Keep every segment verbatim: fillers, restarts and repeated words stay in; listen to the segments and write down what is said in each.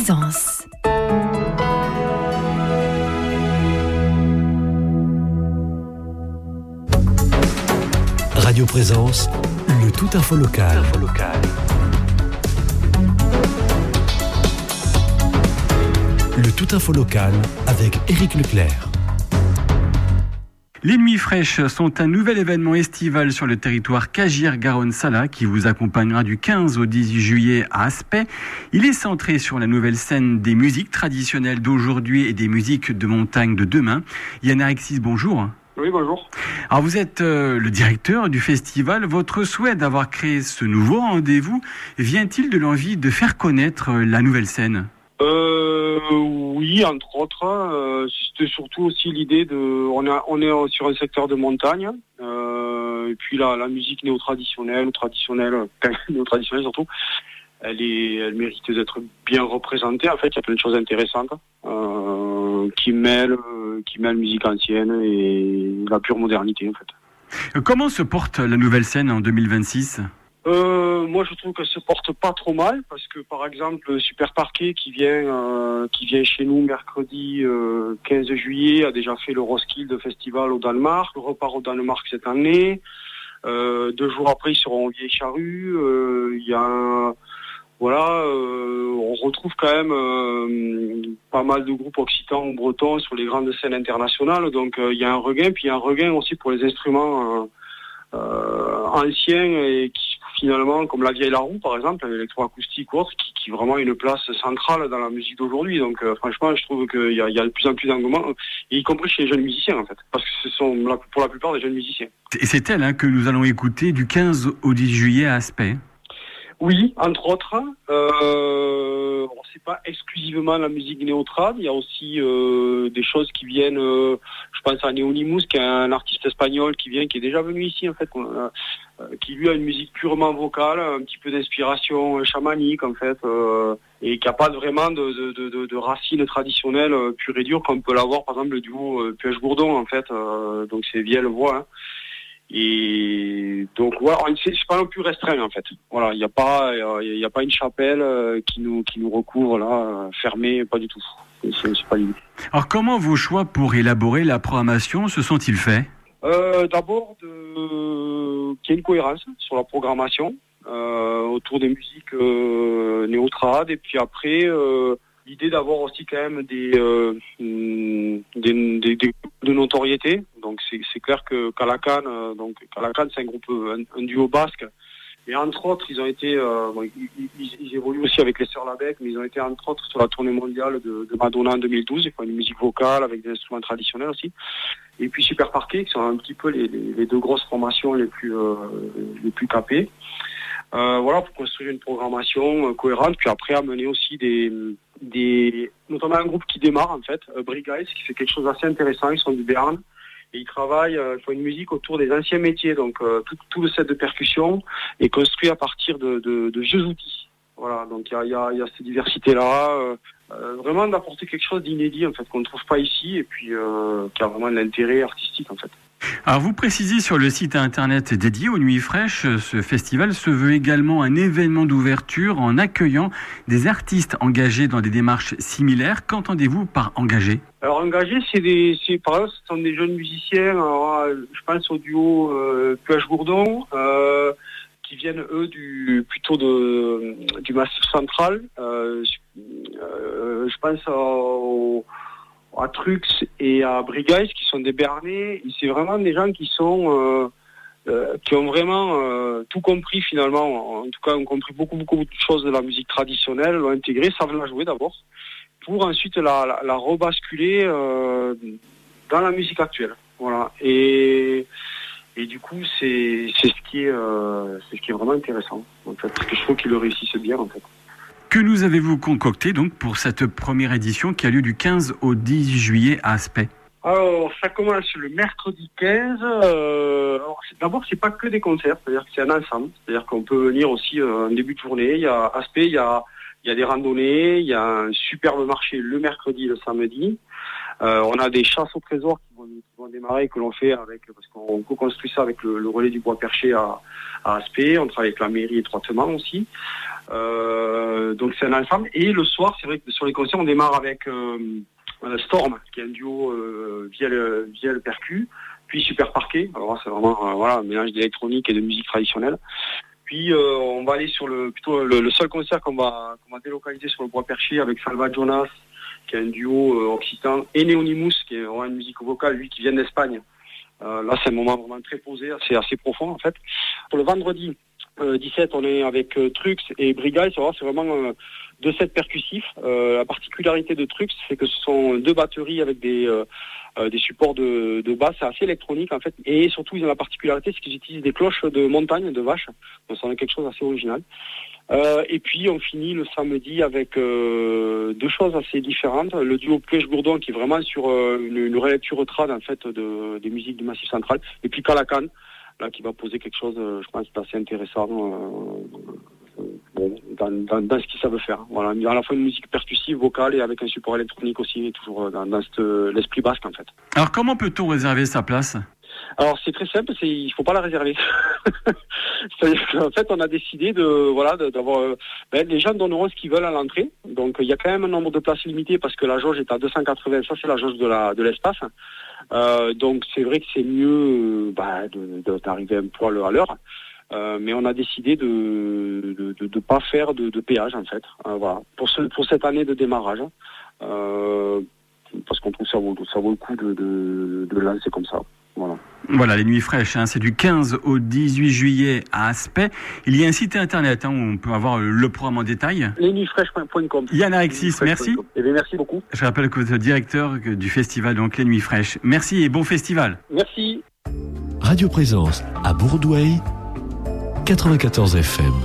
Présence. Radio Présence, le tout info local. Info local. Le tout info local avec Éric Leclerc. Les Nuits Fraîches sont un nouvel événement estival sur le territoire Cagières-Garonne-Sala qui vous accompagnera du quinze au dix-huit juillet à Aspet. Il est centré sur la nouvelle scène des musiques traditionnelles d'aujourd'hui et des musiques de montagne de demain. Yann Arexis, bonjour. Oui, bonjour. Alors vous êtes euh, le directeur du festival. Votre souhait d'avoir créé ce nouveau rendez-vous vient-il de l'envie de faire connaître euh, la nouvelle scène ? Euh, oui, entre autres, euh, c'était surtout aussi l'idée de, on est, on est sur un secteur de montagne, euh, et puis la, la musique néo-traditionnelle, traditionnelle, néo-traditionnelle surtout, elle est, elle mérite d'être bien représentée. En fait, il y a plein de choses intéressantes euh, qui mêlent, qui mêlent musique ancienne et la pure modernité, en fait. Comment se porte la nouvelle scène en deux mille vingt-six ? Euh, moi, je trouve que se porte pas trop mal parce que, par exemple, Super Parquet qui vient, euh, qui vient chez nous mercredi euh, quinze juillet a déjà fait le Roskilde Festival au Danemark, repart au Danemark cette année. Euh, deux jours après, ils seront au Vieille Charrue. Il euh, y a, un, voilà, euh, on retrouve quand même euh, pas mal de groupes occitans ou bretons sur les grandes scènes internationales. Donc, il euh, y a un regain, puis il y a un regain aussi pour les instruments. Euh, Euh, anciens et qui finalement, comme la vieille Laroue par exemple, l'électroacoustique ou autre, qui, qui vraiment a une place centrale dans la musique d'aujourd'hui. Donc euh, franchement, je trouve qu'il y a, il y a de plus en plus d'engouement, y compris chez les jeunes musiciens en fait, parce que ce sont la, pour la plupart des jeunes musiciens. Et c'est elle hein, que nous allons écouter du quinze au dix juillet à Aspet. Oui, entre autres. Euh, c'est pas exclusivement la musique néo-trad, il y a aussi euh, des choses qui viennent, euh, je pense à Neonimus, qui est un artiste espagnol qui vient, qui est déjà venu ici en fait, euh, qui lui a une musique purement vocale, un petit peu d'inspiration chamanique en fait, euh, et qui n'a pas vraiment de, de, de, de racines traditionnelles euh, pures et dures comme peut l'avoir par exemple le duo euh, Puech-Gourdon en fait, euh, donc c'est vieille voix. Hein. Et donc voilà, c'est, c'est pas non plus restreint en fait. Voilà, il n'y a pas, il y a pas une chapelle qui nous qui nous recouvre là, fermée, pas du tout. C'est, c'est pas l'idée. Alors comment vos choix pour élaborer la programmation se sont-ils faits ? euh, D'abord, de... qu'il y ait une cohérence sur la programmation euh, autour des musiques euh, néo-trad, et puis après. Euh, L'idée d'avoir aussi quand même des, euh, des, des, des groupes de notoriété. Donc c'est, c'est clair que Calacan, euh, donc Calacan c'est un groupe, un, un duo basque. Et entre autres, ils ont été, euh, bon, ils, ils, ils évoluent aussi avec les Sœurs Labec, mais ils ont été entre autres sur la tournée mondiale de, de Madonna en deux mille douze. Ils font une musique vocale avec des instruments traditionnels aussi. Et puis Super Parquet, qui sont un petit peu les, les, les deux grosses formations les plus, euh, les plus capées. Euh, voilà, pour construire une programmation euh, cohérente, puis après amener aussi des, des, notamment un groupe qui démarre en fait, euh, Brigais, qui fait quelque chose d'assez intéressant. Ils sont du Béarn et ils travaillent, euh, ils font une musique autour des anciens métiers, donc euh, tout, tout le set de percussion est construit à partir de, de, de vieux outils. Voilà, donc il y a, y, a, y a cette diversité-là, euh, euh, vraiment d'apporter quelque chose d'inédit en fait qu'on ne trouve pas ici et puis euh, qui a vraiment de l'intérêt artistique en fait. Alors vous précisez sur le site internet dédié aux Nuits Fraîches, ce festival se veut également un événement d'ouverture en accueillant des artistes engagés dans des démarches similaires. Qu'entendez-vous par engagés ? Alors engagés, c'est des, c'est par exemple, ce sont des jeunes musiciens. Alors, je pense au duo euh, Puech-Gourdon, euh, qui viennent eux du plutôt de du Massif Central. Euh, euh, je pense au à Trux et à Brigais, qui sont des Béarnais, et c'est vraiment des gens qui sont euh, euh, qui ont vraiment euh, tout compris finalement, en tout cas ont compris beaucoup beaucoup de choses de la musique traditionnelle, l'ont intégré, savent la jouer d'abord, pour ensuite la, la, la rebasculer euh, dans la musique actuelle. Voilà. Et et du coup c'est c'est ce qui est euh, c'est ce qui est vraiment intéressant en fait, parce que je trouve qu'ils le réussissent bien en fait. Que nous avez-vous concocté donc pour cette première édition qui a lieu du quinze au dix juillet à Aspet ? Alors, ça commence le mercredi quinze. Euh, alors, c'est, d'abord, c'est pas que des concerts, c'est-à-dire que c'est un ensemble. C'est-à-dire qu'on peut venir aussi euh, en début de journée. Il y a Aspet, il y a, il y a des randonnées, il y a un superbe marché le mercredi et le samedi. Euh, on a des chasses au trésor qui vont, qui vont démarrer, que l'on fait avec, parce qu'on co-construit ça avec le, le relais du bois perché à, à Aspet. On travaille avec la mairie étroitement aussi. Euh, donc c'est un ensemble. Et le soir, c'est vrai que sur les concerts, on démarre avec euh, Storm, qui est un duo euh, via le, via le percu, puis Super Parquet. Alors là, c'est vraiment euh, voilà, un mélange d'électronique et de musique traditionnelle. Puis euh, on va aller sur le plutôt le, le seul concert qu'on va, qu'on va délocaliser sur le bois perché avec Salva Jonas, qui est un duo euh, occitan, et Neonimus, qui est vraiment une musique vocale, lui, qui vient d'Espagne. Euh, là, c'est un moment vraiment très posé, assez, assez profond, en fait. Pour le vendredi euh, dix-sept, on est avec euh, Trux et Brigal. C'est vraiment, c'est vraiment euh, deux sets percussifs. Euh, la particularité de Trux, c'est que ce sont deux batteries avec des, euh, euh, des supports de, de basse. C'est assez électronique, en fait. Et surtout, ils ont la particularité, c'est qu'ils utilisent des cloches de montagne, de vache. Donc, ça en est quelque chose d'assez original. Euh, et puis on finit le samedi avec euh, deux choses assez différentes. Le duo Plèche-Gourdon qui est vraiment sur euh, une, une relecture trad en fait de, des musiques du Massif Central. Et puis Calacan, là qui va poser quelque chose, euh, je pense, d'assez intéressant euh, euh, bon, dans, dans, dans ce qu'ils savent faire. Voilà, à la fois une musique percussive, vocale et avec un support électronique aussi, toujours dans, dans cette, l'esprit basque en fait. Alors comment peut-on réserver sa place ? Alors c'est très simple, c'est il faut pas la réserver. C'est-à-dire qu'en fait on a décidé de voilà de, d'avoir euh, ben, les gens donneront ce qu'ils veulent à l'entrée. Donc il y a quand même un nombre de places limité parce que la jauge est à deux cent quatre-vingts. Ça c'est la jauge de la de l'espace. Euh, donc c'est vrai que c'est mieux euh, bah, de, de, d'arriver un poil à l'heure. Euh, mais on a décidé de de, de, de pas faire de, de péage en fait. Euh, voilà pour ce pour cette année de démarrage. Euh, parce qu'on trouve ça vaut ça vaut le coup de de, de lancer comme ça. Voilà. Voilà, les nuits fraîches, hein, c'est du quinze au dix-huit juillet à Aspet. Il y a un site internet hein, où on peut avoir le programme en détail. les nuits fraîches point com. Yann Alexis, merci. Eh bien, merci beaucoup. Je rappelle que vous êtes directeur du festival, donc les Nuits fraîches. Merci et bon festival. Merci. Radio Présence à Bourdouaille, quatre-vingt-quatorze F M.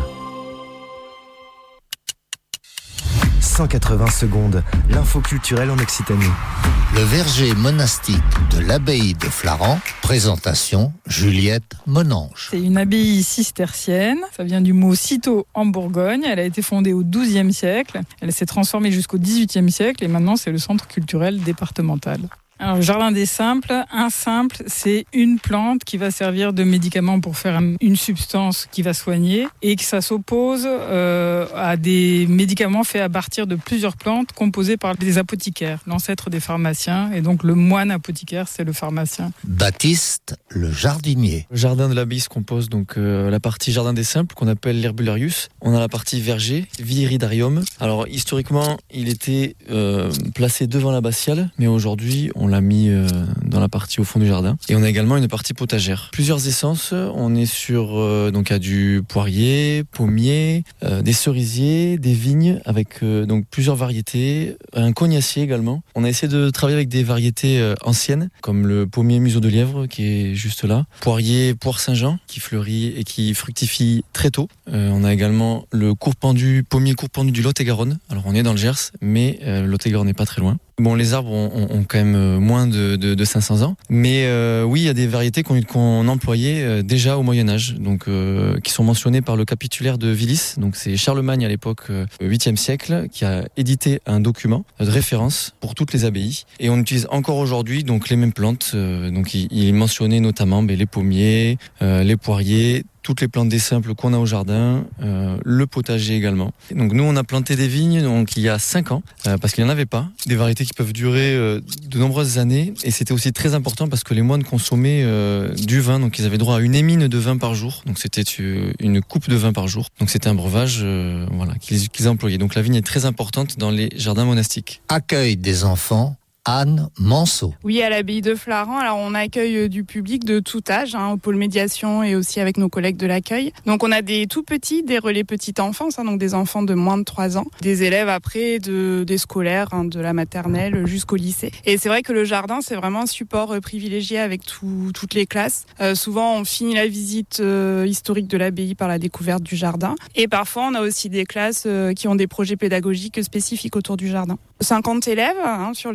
cent quatre-vingts secondes, l'info culturelle en Occitanie. Le verger monastique de l'abbaye de Flaran, présentation Juliette Monange. C'est une abbaye cistercienne, ça vient du mot citeaux en Bourgogne, elle a été fondée au douzième siècle, elle s'est transformée jusqu'au dix-huitième siècle et maintenant c'est le centre culturel départemental. Alors, le jardin des simples, un simple, c'est une plante qui va servir de médicament pour faire une substance qui va soigner et que ça s'oppose euh, à des médicaments faits à partir de plusieurs plantes composées par des apothicaires, l'ancêtre des pharmaciens. Et donc, le moine apothicaire, c'est le pharmacien. Baptiste, le jardinier. Le jardin de l'abbaye se compose donc euh, la partie jardin des simples qu'on appelle l'herbularius. On a la partie verger, viridarium. Alors, historiquement, il était euh, placé devant l'abbatiale, mais aujourd'hui, on On l'a mis euh, dans la partie au fond du jardin. Et on a également une partie potagère. Plusieurs essences. On est sur euh, donc à du poirier, pommier, euh, des cerisiers, des vignes avec euh, donc plusieurs variétés, un cognacier également. On a essayé de travailler avec des variétés euh, anciennes comme le pommier museau de lièvre qui est juste là, poirier poire Saint-Jean qui fleurit et qui fructifie très tôt. Euh, on a également le courpendu, pommier courpendu du Lot-et-Garonne. Alors on est dans le Gers, mais euh, le Lot-et-Garonne n'est pas très loin. Bon, les arbres ont, ont, ont quand même moins de, de, de cinq cents ans, mais euh, oui, il y a des variétés qu'on, qu'on employait euh, déjà au Moyen-Âge, donc euh, qui sont mentionnées par le capitulaire de Willis. Donc c'est Charlemagne à l'époque, euh, huitième siècle, qui a édité un document de référence pour toutes les abbayes, et on utilise encore aujourd'hui donc les mêmes plantes. Euh, donc il, il mentionnait notamment ben, les pommiers, euh, les poiriers, toutes les plantes des simples qu'on a au jardin, euh, le potager également. Donc nous, on a planté des vignes donc il y a cinq ans, euh, parce qu'il n'y en avait pas. Des variétés qui peuvent durer euh, de nombreuses années. Et c'était aussi très important parce que les moines consommaient euh, du vin. Donc ils avaient droit à une émine de vin par jour. Donc c'était une coupe de vin par jour. Donc c'était un breuvage euh, voilà, qu'ils, qu'ils employaient. Donc la vigne est très importante dans les jardins monastiques. Accueil des enfants. Anne Manceau. Oui, à l'abbaye de Flaran, alors on accueille du public de tout âge, hein, au pôle médiation et aussi avec nos collègues de l'accueil. Donc on a des tout petits, des relais petite enfance, hein, donc des enfants de moins de trois ans, des élèves après de, des scolaires, hein, de la maternelle jusqu'au lycée. Et c'est vrai que le jardin, c'est vraiment un support euh, privilégié avec tout, toutes les classes. Euh, souvent, on finit la visite euh, historique de l'abbaye par la découverte du jardin. Et parfois, on a aussi des classes euh, qui ont des projets pédagogiques spécifiques autour du jardin. cinquante élèves hein, sur les sorties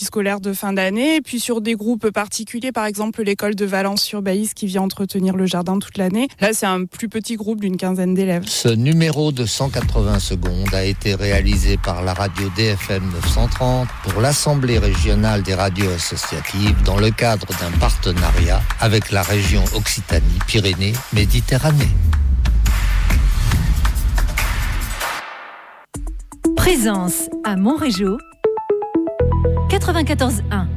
sorties scolaires de fin d'année. Et puis sur des groupes particuliers, par exemple l'école de Valence-sur-Baïse qui vient entretenir le jardin toute l'année. Là, c'est un plus petit groupe d'une quinzaine d'élèves. Ce numéro de cent quatre-vingts secondes a été réalisé par la radio D F M neuf cent trente pour l'Assemblée régionale des radios associatives dans le cadre d'un partenariat avec la région Occitanie-Pyrénées-Méditerranée. Présence à Montrégeau, quatre-vingt-quatorze un.